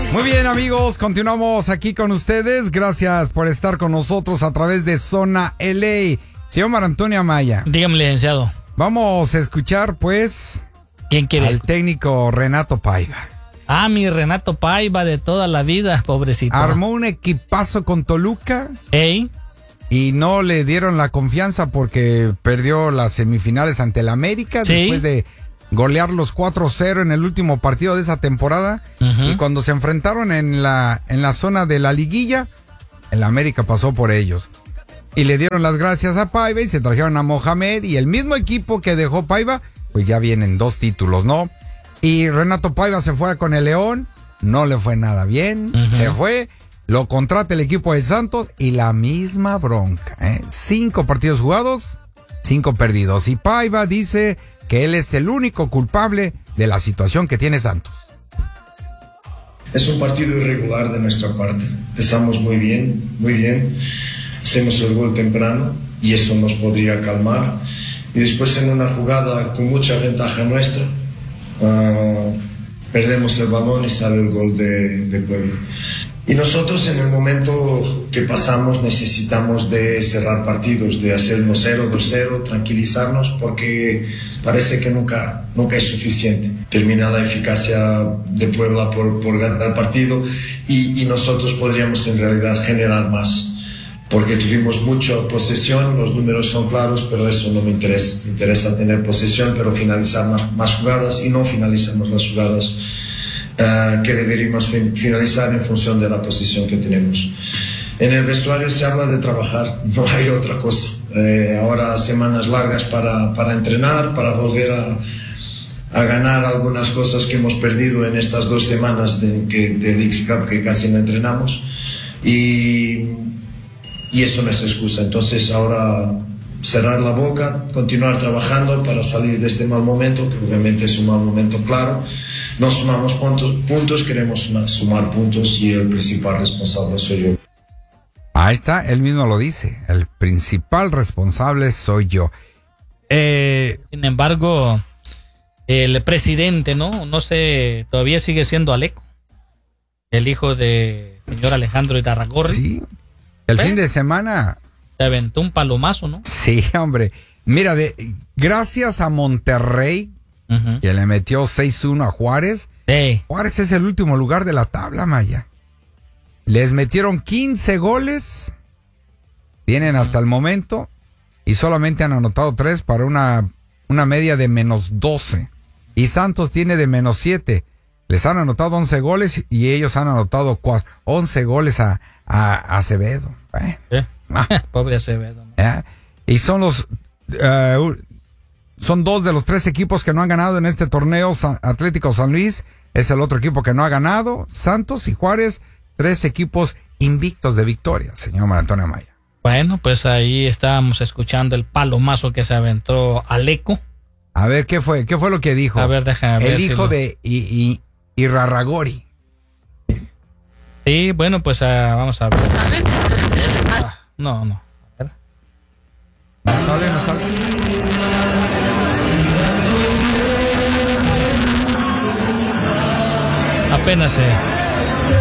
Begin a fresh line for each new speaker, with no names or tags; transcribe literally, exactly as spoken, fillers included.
Muy bien, amigos, continuamos aquí con ustedes. Gracias por estar con nosotros a través de Zona L A. Señor Mar Antonio Amaya.
Dígame, licenciado.
Vamos a escuchar, pues,
¿quién quiere?
Al técnico Renato Paiva.
Ah, mi Renato Paiva de toda la vida, pobrecito.
Armó un equipazo con Toluca.
Ey.
Y no le dieron la confianza porque perdió las semifinales ante el América. ¿Sí? Después de golear los cuatro cero en el último partido de esa temporada. Uh-huh. Y cuando se enfrentaron en la, en la zona de la liguilla, el América pasó por ellos. Y le dieron las gracias a Paiva y se trajeron a Mohamed. Y el mismo equipo que dejó Paiva, pues ya vienen dos títulos, ¿no? Y Renato Paiva se fue con el León, no le fue nada bien, uh-huh. se fue, lo contrata el equipo de Santos y la misma bronca, ¿eh? Cinco partidos jugados, cinco perdidos. Y Paiva dice que él es el único culpable de la situación que tiene Santos.
Es un partido irregular de nuestra parte. Empezamos muy bien, muy bien. Hacemos el gol temprano y eso nos podría calmar. Y después en una jugada con mucha ventaja nuestra, uh, perdemos el balón y sale el gol de, de Puebla. Y nosotros en el momento que pasamos necesitamos de cerrar partidos, de hacer uno cero, dos cero, tranquilizarnos, porque parece que nunca, nunca es suficiente. Termina la eficacia de Puebla por, por ganar el partido y, y nosotros podríamos en realidad generar más, porque tuvimos mucha posesión, los números son claros, pero eso no me interesa. Me interesa tener posesión, pero finalizar más, más jugadas y no finalizamos las jugadas Uh, que deberíamos fin- finalizar en función de la posición que tenemos. En el vestuario se habla de trabajar, no hay otra cosa. Eh, ahora semanas largas para, para entrenar, para volver a, a ganar algunas cosas que hemos perdido en estas dos semanas de, que, del X-Cup, que casi no entrenamos. Y, y eso no es excusa. Entonces ahora cerrar la boca, continuar trabajando para salir de este mal momento, que obviamente es un mal momento claro. No sumamos puntos, puntos, queremos sumar, sumar puntos y el principal responsable soy yo.
Ahí está, él mismo lo dice, el principal responsable soy yo. Eh,
Sin embargo, el presidente, ¿no? No sé, todavía sigue siendo Aleco, el hijo de señor Alejandro Irarrágorri.
Sí, el ¿Eh? fin de semana...
Se aventó un palomazo, ¿no?
Sí, hombre. Mira, de gracias a Monterrey, uh-huh. que le metió seis uno a Juárez.
Sí.
Juárez es el último lugar de la tabla, Maya. Les metieron quince goles. Tienen hasta uh-huh. el momento. Y solamente han anotado tres para una, una media de menos doce. Y Santos tiene de menos siete. Les han anotado once goles y ellos han anotado cuatro, once goles a, a, a Acevedo. ¿Eh?
¿Eh? Ah. Pobre Acevedo, ¿no?
¿Eh? Y son los uh, son dos de los tres equipos que no han ganado en este torneo. San, Atlético San Luis es el otro equipo que no ha ganado. Santos y Juárez, tres equipos invictos de victoria, señor Mar Antonio Amaya.
Bueno, pues ahí estábamos escuchando el palomazo que se aventó Aleco.
A ver, ¿qué fue? ¿Qué fue lo que dijo?
A ver, déjame ver.
El hijo
si lo...
de I, I, Irarrágorri.
Sí, bueno, pues uh, vamos a ver. Ah, no, no. A ver.
No sale, no sale.
Apenas se... Eh.